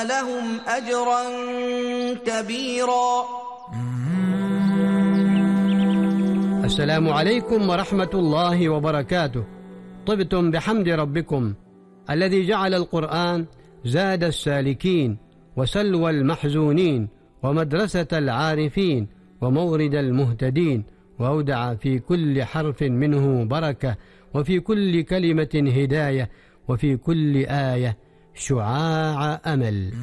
لهم أجرا كبيرا. السلام عليكم ورحمة الله وبركاته. طبتم بحمد ربكم الذي جعل القرآن زاد السالكين وسلوى المحزونين ومدرسة العارفين ومورد المهتدين، وأودع في كل حرف منه بركة، وفي كل كلمة هداية، وفي كل آية شعاع أمل.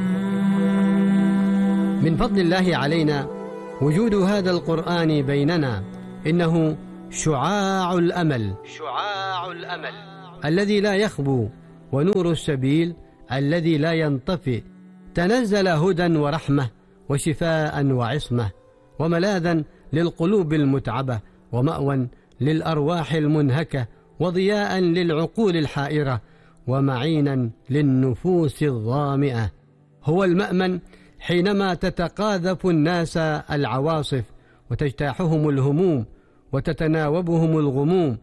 من فضل الله علينا وجود هذا القرآن بيننا، إنه شعاع الأمل، شعاع الأمل الذي لا يخبو، ونور السبيل الذي لا ينطفئ. تنزل هدى ورحمة وشفاء وعصمة، وملاذا للقلوب المتعبة، ومأوى للأرواح المنهكة، وضياء للعقول الحائرة، ومعينا للنفوس الظامئة. هو المأمن حينما تتقاذف الناس العواصف، وتجتاحهم الهموم، وتتناوبهم الغموم،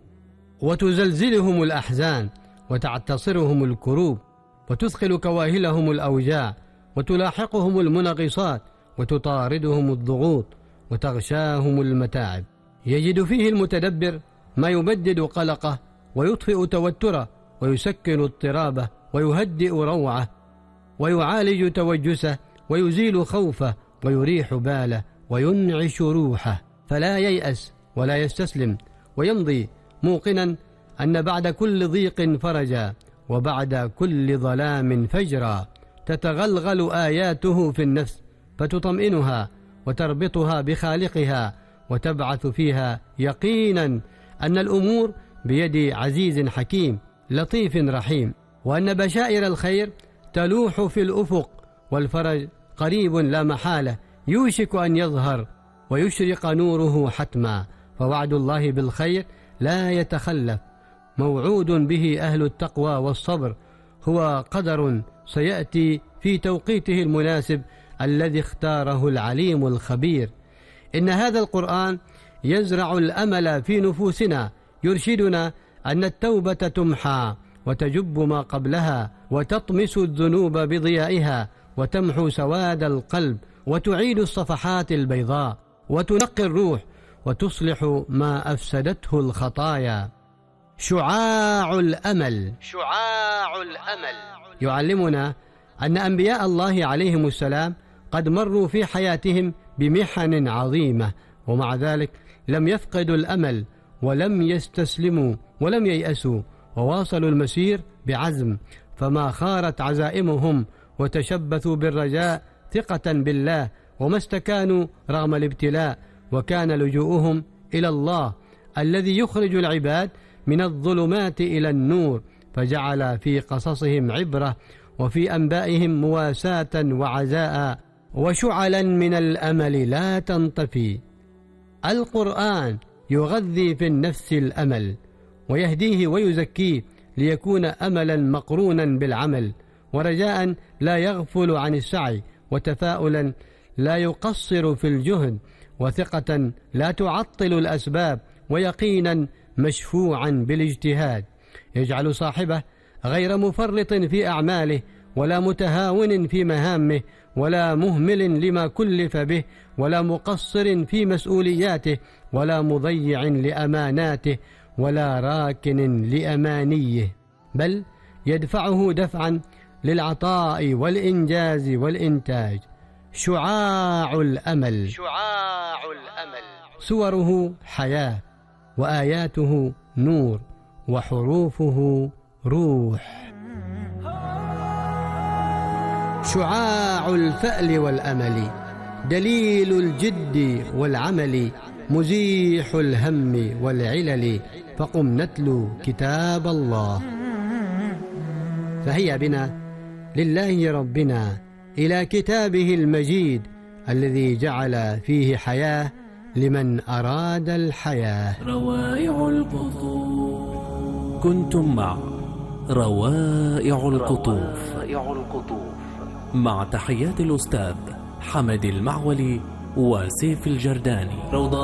وتزلزلهم الأحزان، وتعتصرهم الكروب، وتثقل كواهلهم الأوجاع، وتلاحقهم المنغصات، وتطاردهم الضغوط، وتغشاهم المتاعب. يجد فيه المتدبر ما يبدد قلقه، ويطفئ توتره، ويسكن اضطرابه، ويهدئ روعه، ويعالج توجسه، ويزيل خوفه، ويريح باله، وينعش روحه. فلا ييأس ولا يستسلم، ويمضي موقنا أن بعد كل ضيق فرجا، وبعد كل ظلام فجرا. تتغلغل آياته في النفس فتطمئنها، وتربطها بخالقها، وتبعث فيها يقينا أن الأمور بيد عزيز حكيم لطيف رحيم، وأن بشائر الخير تلوح في الأفق، والفرج قريب لا محالة، يوشك أن يظهر ويشرق نوره حتما. فوعد الله بالخير لا يتخلف، موعود به أهل التقوى والصبر، هو قدر سيأتي في توقيته المناسب الذي اختاره العليم الخبير. إن هذا القرآن يزرع الأمل في نفوسنا، يرشدنا أن التوبة تمحى وتجب ما قبلها، وتطمس الذنوب بضيائها، وتمحو سواد القلب، وتعيد الصفحات البيضاء، وتنقي الروح، وتصلح ما أفسدته الخطايا. شعاع الأمل، شعاع الأمل يعلمنا أن أنبياء الله عليهم السلام قد مروا في حياتهم بمحن عظيمة، ومع ذلك لم يفقدوا الأمل، ولم يستسلموا، ولم ييأسوا، وواصلوا المسير بعزم، فما خارت عزائمهم، وتشبثوا بالرجاء ثقة بالله، وما استكانوا رغم الابتلاء، وكان لجوءهم إلى الله الذي يخرج العباد من الظلمات إلى النور، فجعل في قصصهم عبرة، وفي أنبائهم مواساة وعزاء، وشعلا من الأمل لا تنطفي. القرآن يغذي في النفس الأمل، ويهديه ويزكيه، ليكون أملا مقرونا بالعمل، ورجاء لا يغفل عن السعي، وتفاؤلا لا يقصر في الجهد، وثقة لا تعطل الأسباب، ويقينا مشفوعا بالاجتهاد. يجعل صاحبه غير مفرط في أعماله، ولا متهاون في مهامه، ولا مهمل لما كلف به، ولا مقصر في مسؤولياته، ولا مضيع لأماناته، ولا راكن لأمانيه، بل يدفعه دفعا للعطاء والإنجاز والإنتاج. شعاع الأمل، شعاع الأمل صوره حياة، وآياته نور، وحروفه روح. شعاع الفأل والأمل، دليل الجد والعمل، مزيح الهم والعلل، فقم نتلو كتاب الله. فهيا بنا لله ربنا إلى كتابه المجيد الذي جعل فيه حياة لمن أراد الحياة. روائع القطوف. كنتم مع روائع القطوف مع تحيات الأستاذ حمد المعولي وسيف الجرداني.